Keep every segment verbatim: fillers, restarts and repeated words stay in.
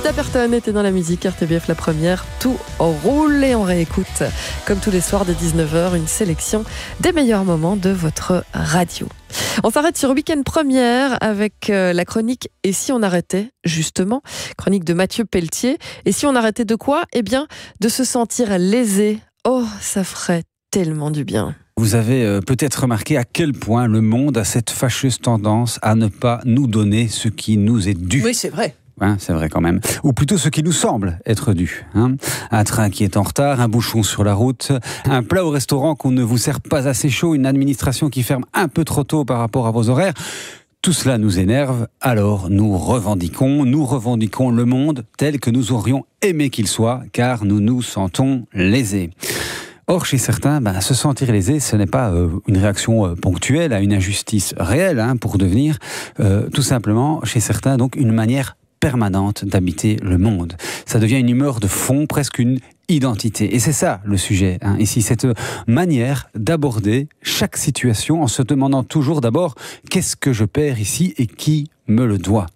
Dapperton était dans la musique, R T B F la première, tout roule et on réécoute, comme tous les soirs dès dix-neuf heures, une sélection des meilleurs moments de votre radio. On s'arrête sur Week-end Première avec la chronique « Et si on arrêtait ?» justement, chronique de Mathieu Pelletier. Et si on arrêtait de quoi ? Eh bien, de se sentir lésé. Oh, ça ferait tellement du bien. Vous avez peut-être remarqué à quel point le monde a cette fâcheuse tendance à ne pas nous donner ce qui nous est dû. Oui, c'est vrai. Hein, c'est vrai quand même. Ou plutôt ce qui nous semble être dû. Hein. Un train qui est en retard, un bouchon sur la route, un plat au restaurant qu'on ne vous sert pas assez chaud, une administration qui ferme un peu trop tôt par rapport à vos horaires. Tout cela nous énerve, alors nous revendiquons, nous revendiquons le monde tel que nous aurions aimé qu'il soit, car nous nous sentons lésés. Or, chez certains, ben, se sentir lésé, ce n'est pas euh, une réaction euh, ponctuelle à une injustice réelle, hein, pour devenir euh, tout simplement, chez certains, donc une manière permanente d'habiter le monde. Ça devient une humeur de fond, presque une identité. Et c'est ça le sujet, hein, ici, cette manière d'aborder chaque situation en se demandant toujours d'abord qu'est-ce que je perds ici et qui me le doit.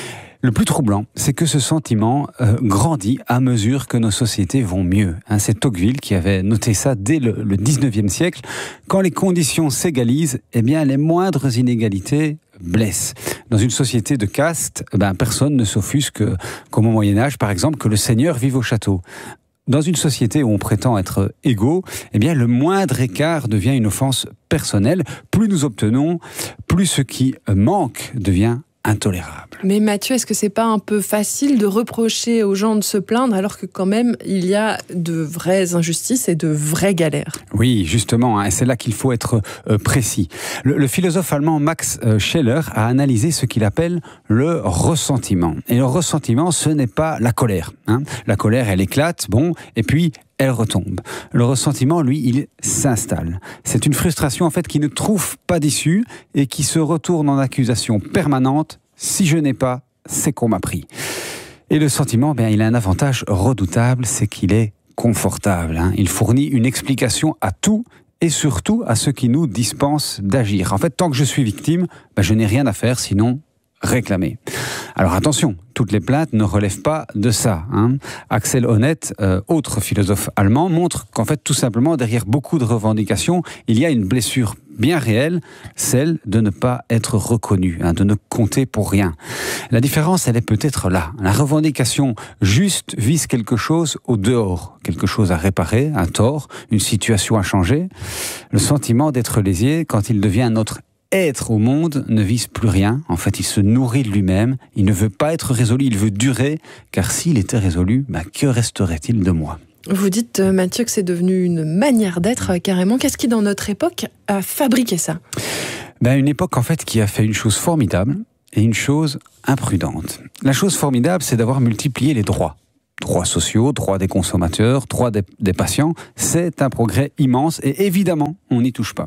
Le plus troublant, c'est que ce sentiment euh, grandit à mesure que nos sociétés vont mieux. Hein, c'est Tocqueville qui avait noté ça dès le, le dix-neuvième siècle. Quand les conditions s'égalisent, eh bien, les moindres inégalités blessent. Dans une société de caste, ben, personne ne s'offusque, comme au Moyen-Âge, par exemple, que le seigneur vive au château. Dans une société où on prétend être égaux, eh bien, le moindre écart devient une offense personnelle. Plus nous obtenons, plus ce qui manque devient intolérable. Mais Mathieu, est-ce que c'est pas un peu facile de reprocher aux gens de se plaindre alors que quand même il y a de vraies injustices et de vraies galères ? Oui, justement, hein, c'est là qu'il faut être euh, précis. Le, le philosophe allemand Max euh, Scheler a analysé ce qu'il appelle le ressentiment. Et le ressentiment, ce n'est pas la colère. Hein. La colère, elle éclate, bon, et puis elle retombe. Le ressentiment, lui, il s'installe. C'est une frustration, en fait, qui ne trouve pas d'issue et qui se retourne en accusation permanente. Si je n'ai pas, c'est qu'on m'a pris. Et le sentiment, ben, il a un avantage redoutable, c'est qu'il est confortable. Hein. Il fournit une explication à tout et surtout à ce qui nous dispense d'agir. En fait, tant que je suis victime, ben, je n'ai rien à faire, sinon réclamer. Alors attention, toutes les plaintes ne relèvent pas de ça. Hein. Axel Honneth, euh, autre philosophe allemand, montre qu'en fait, tout simplement, derrière beaucoup de revendications, il y a une blessure bien réelle, celle de ne pas être reconnu, hein, de ne compter pour rien. La différence, elle est peut-être là. La revendication juste vise quelque chose au dehors, quelque chose à réparer, un tort, une situation à changer. Le sentiment d'être lésé, quand il devient notre être au monde, ne vise plus rien. En fait, il se nourrit de lui-même. Il ne veut pas être résolu, il veut durer. Car s'il était résolu, bah, que resterait-il de moi ? Vous dites, Mathieu, que c'est devenu une manière d'être carrément. Qu'est-ce qui, dans notre époque, a fabriqué ça ? Ben, une époque, en fait, qui a fait une chose formidable et une chose imprudente. La chose formidable, c'est d'avoir multiplié les droits. Droits sociaux, droits des consommateurs, droits des, des patients. C'est un progrès immense et évidemment, on n'y touche pas.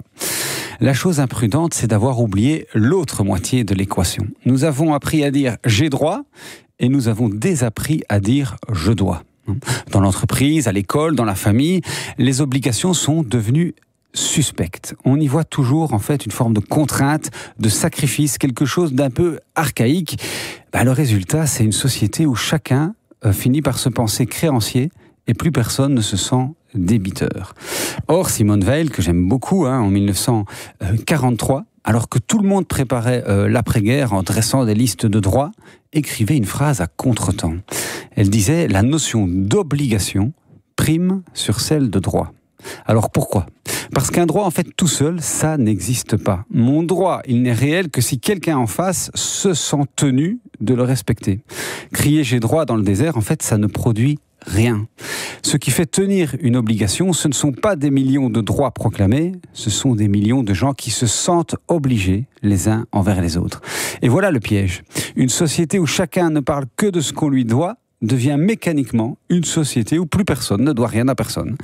La chose imprudente, c'est d'avoir oublié l'autre moitié de l'équation. Nous avons appris à dire « j'ai droit » et nous avons désappris à dire « je dois ». Dans l'entreprise, à l'école, dans la famille, les obligations sont devenues suspectes. On y voit toujours en fait une forme de contrainte, de sacrifice, quelque chose d'un peu archaïque. Ben, le résultat, c'est une société où chacun euh, finit par se penser créancier et plus personne ne se sent débiteur. Or, Simone Veil, que j'aime beaucoup, hein, en mille neuf cent quarante-trois, alors que tout le monde préparait euh, l'après-guerre en dressant des listes de droits, écrivait une phrase à contretemps. Elle disait « La notion d'obligation prime sur celle de droit ». Alors pourquoi ? Parce qu'un droit, en fait, tout seul, ça n'existe pas. Mon droit, il n'est réel que si quelqu'un en face se sent tenu de le respecter. Crier « j'ai droit » dans le désert, en fait, ça ne produit rien. Ce qui fait tenir une obligation, ce ne sont pas des millions de droits proclamés, ce sont des millions de gens qui se sentent obligés les uns envers les autres. Et voilà le piège. Une société où chacun ne parle que de ce qu'on lui doit devient mécaniquement une société où plus personne ne doit rien à personne.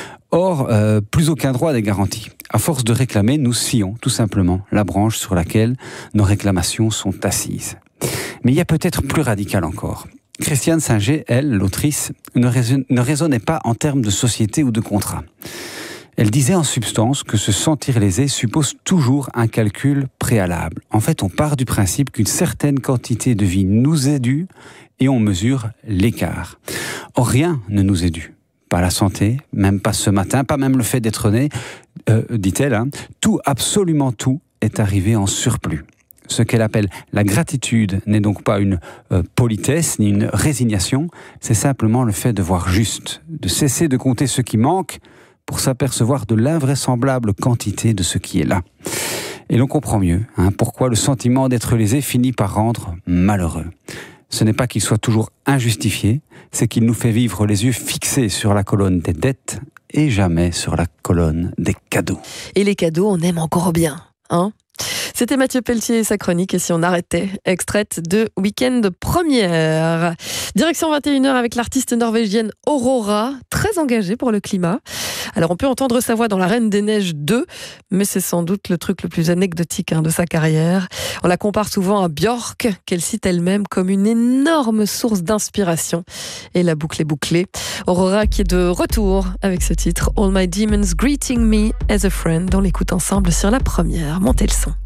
Or, euh, plus aucun droit n'est garanti. À force de réclamer, nous scions tout simplement la branche sur laquelle nos réclamations sont assises. Mais il y a peut-être plus radical encore. Christiane Singer, elle, l'autrice, ne, raison, ne raisonnait pas en termes de société ou de contrat. Elle disait en substance que se sentir lésé suppose toujours un calcul préalable. En fait, on part du principe qu'une certaine quantité de vie nous est due et on mesure l'écart. Or, rien ne nous est dû. Pas la santé, même pas ce matin, pas même le fait d'être né, euh, dit-elle. Hein. Tout, absolument tout, est arrivé en surplus. Ce qu'elle appelle la gratitude n'est donc pas une euh, politesse ni une résignation, c'est simplement le fait de voir juste, de cesser de compter ce qui manque pour s'apercevoir de l'invraisemblable quantité de ce qui est là. Et l'on comprend mieux hein, pourquoi le sentiment d'être lésé finit par rendre malheureux. Ce n'est pas qu'il soit toujours injustifié, c'est qu'il nous fait vivre les yeux fixés sur la colonne des dettes et jamais sur la colonne des cadeaux. Et les cadeaux, on aime encore bien, hein ? C'était Mathieu Pelletier et sa chronique, et si on arrêtait, extraite de Week-end Première. Direction vingt et une heures avec l'artiste norvégienne Aurora, très engagée pour le climat. Alors on peut entendre sa voix dans La Reine des Neiges deux, mais c'est sans doute le truc le plus anecdotique hein, de sa carrière. On la compare souvent à Björk, qu'elle cite elle-même comme une énorme source d'inspiration. Et la boucle est bouclée. Aurora qui est de retour avec ce titre, All My Demons Greeting Me as a Friend. On l'écoute ensemble sur La Première. Montez le son.